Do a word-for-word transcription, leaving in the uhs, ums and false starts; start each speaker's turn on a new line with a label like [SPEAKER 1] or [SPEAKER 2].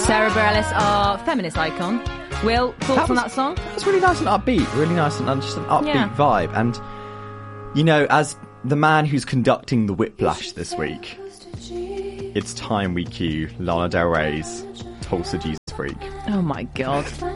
[SPEAKER 1] Sarah Bareilles, our feminist icon. Will, thoughts
[SPEAKER 2] That was-
[SPEAKER 1] on that song?
[SPEAKER 2] It was really nice and upbeat, really nice and just an upbeat
[SPEAKER 1] Yeah.
[SPEAKER 2] vibe. And, you know, as the man who's conducting the Whiplash this week, it's time we cue Lana Del Rey's Tulsa Jesus Freak.
[SPEAKER 1] Oh my god.